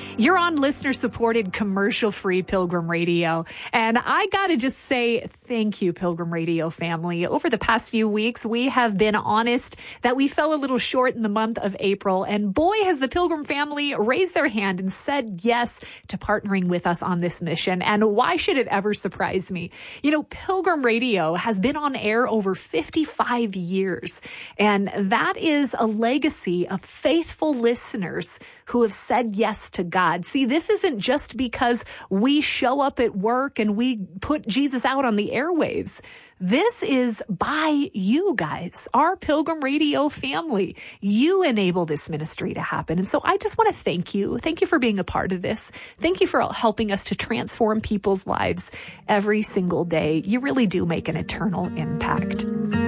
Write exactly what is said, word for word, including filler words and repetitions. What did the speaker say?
You're on listener-supported, commercial-free Pilgrim Radio. And I gotta just say thank you, Pilgrim Radio family. Over the past few weeks, we have been honest that we fell a little short in the month of April. And boy, has the Pilgrim family raised their hand and said yes to partnering with us on this mission. And why should it ever surprise me? You know, Pilgrim Radio has been on air over fifty-five years. And that is a legacy of faithful listeners who have said yes to God. See, this isn't just because we show up at work and we put Jesus out on the airwaves. This is by you guys, our Pilgrim Radio family. You enable this ministry to happen. And so I just want to thank you. Thank you for being a part of this. Thank you for helping us to transform people's lives every single day. You really do make an eternal impact.